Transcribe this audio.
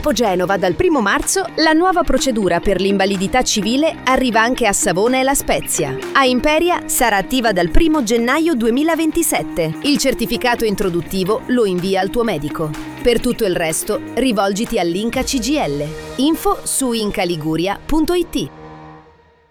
Dopo Genova, dal 1 marzo, la nuova procedura per l'invalidità civile arriva anche a Savona e La Spezia. A Imperia sarà attiva dal 1 gennaio 2027. Il certificato introduttivo lo invia al tuo medico. Per tutto il resto, rivolgiti all'Inca CGL. Info su incaliguria.it.